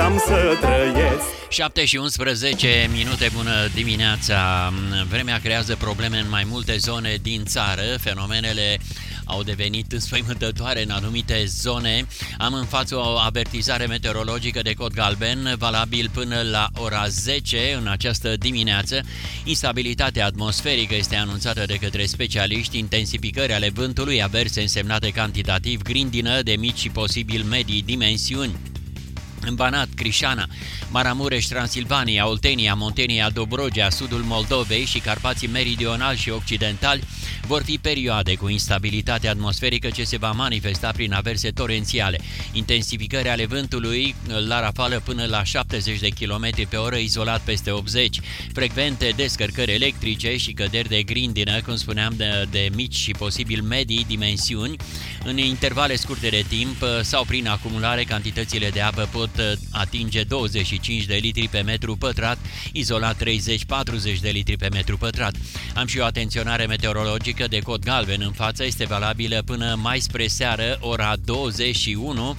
am să trăiesc. 7 și 11 minute, bună dimineața. Vremea creează probleme în mai multe zone din țară. Fenomenele au devenit înspăimântătoare în anumite zone. Am în față o avertizare meteorologică de cod galben, valabil până la ora 10 în această dimineață. Instabilitatea atmosferică este anunțată de către specialiști, intensificări ale vântului, averse însemnate cantitativ, grindină de mici și posibil medii dimensiuni. În Banat, Crișana, Maramureș, Transilvania, Oltenia, Muntenia, Dobrogea, sudul Moldovei și Carpații meridionali și occidentali vor fi perioade cu instabilitate atmosferică ce se va manifesta prin averse torențiale. Intensificări ale vântului la rafală până la 70 de km pe oră, izolat peste 80. Frecvente descărcări electrice și căderi de grindină, cum spuneam, de mici și posibil medii dimensiuni. În intervale scurte de timp sau prin acumulare, cantitățile de apă pot atinge 25 de litri pe metru pătrat, izolat 30-40 de litri pe metru pătrat. Am și o atenționare meteorologică de cod galben în față, este valabilă până mai spre seară, ora 21.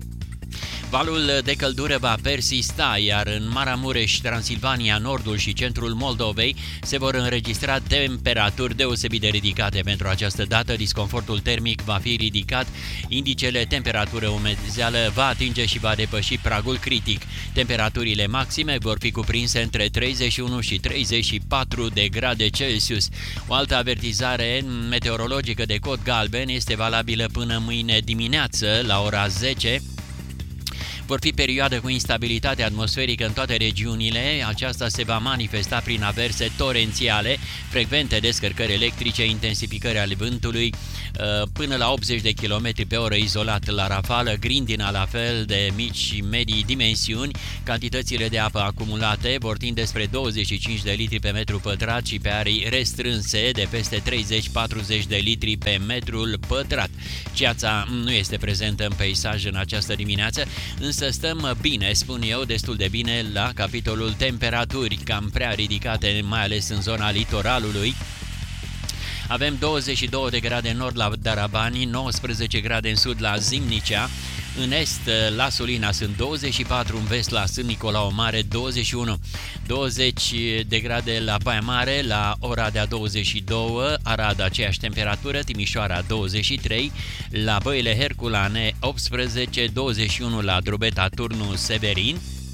Valul de căldură va persista, iar în Maramureș, Transilvania, nordul și centrul Moldovei se vor înregistra temperaturi deosebit de ridicate. Pentru această dată, disconfortul termic va fi ridicat, indicele temperatură umezeală va atinge și va depăși pragul critic. Temperaturile maxime vor fi cuprinse între 31 și 34 de grade Celsius. O altă avertizare meteorologică de cod galben este valabilă până mâine dimineață la ora 10. Vor fi perioade cu instabilitate atmosferică în toate regiunile. Aceasta se va manifesta prin averse torențiale, frecvente descărcări electrice, intensificări ale vântului până la 80 de km pe oră, izolat la rafală, grindina la fel de mici și medii dimensiuni. Cantitățile de apă acumulate vor tinde spre 25 de litri pe metru pătrat și pe arii restrânse de peste 30-40 de litri pe metrul pătrat. Ceața nu este prezentă în peisaj în această dimineață, însă stăm bine, spun eu, destul de bine la capitolul temperaturi, cam prea ridicate, mai ales în zona litoralului. Avem 22 de grade în nord la Darabani, 19 grade în sud la Zimnicea, în est la Sulina sunt 24, în vest la Sân Nicolau Mare 21, 20 de grade la Baia Mare, la Oradea 22, Arad aceeași temperatură, Timișoara 23, la Băile Herculane 18, 21 la Drobeta Turnu Severin.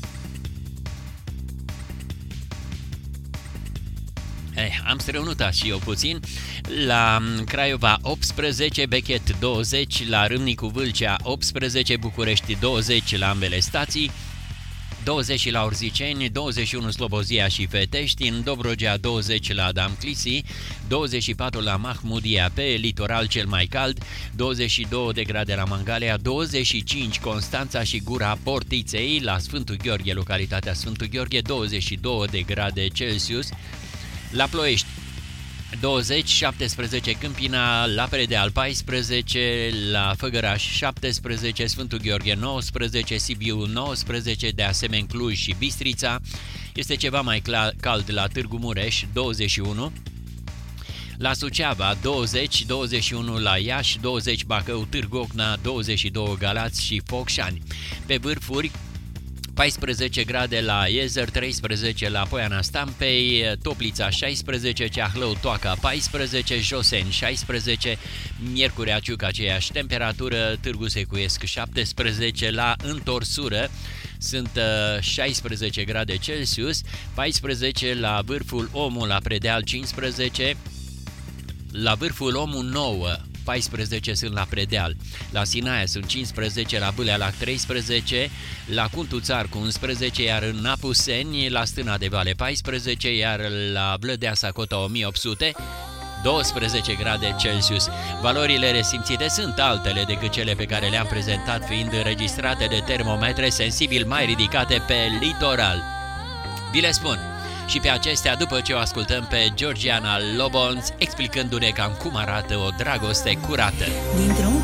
Am strănutat și eu puțin. La Craiova 18, Bechet 20, la Râmnicu Vâlcea 18, București 20 la ambele stații, 20 la Urziceni, 21 Slobozia și Fetești, în Dobrogea 20 la Damclisi, 24 la Mahmudia pe litoral cel mai cald, 22 de grade la Mangalia, 25 Constanța și Gura Portiței, la Sfântul Gheorghe, localitatea Sfântul Gheorghe, 22 de grade Celsius, la Ploiești 20, 17 Câmpina, la Predeal 14, la Făgăraș 17, Sfântul Gheorghe 19, Sibiu 19, de asemenea Cluj și Bistrița. Este ceva mai cald la Târgu Mureș 21, la Suceava 20, 21 la Iași, 20 Bacău, Târgu Ocna, 22 Galați și Focșani. Pe vârfuri 14 grade la Iezer, 13 la Poiana Stampei, Toplița 16, Ceahlău Toaca 14, Joseni 16, Miercurea Ciuc aceeași temperatură, Târgu Secuiesc 17, la întorsură sunt 16 grade Celsius, 14 la Vârful Omul, la Predeal 15, la Vârful Omul 9, 14 sunt la Predeal, la Sinaia sunt 15, la Bâlealac 13, la Cuntuțar cu 11, iar în Apuseni, la Stâna de Vale 14, iar la Vlădea Sacota 1800, 12 grade Celsius. Valorile resimțite sunt altele decât cele pe care le-am prezentat, fiind înregistrate de termometre sensibil mai ridicate pe litoral. Vi le spun și pe acestea după ce o ascultăm pe Georgiana Lobonț explicându-ne cam cum arată o dragoste curată. Dintr-un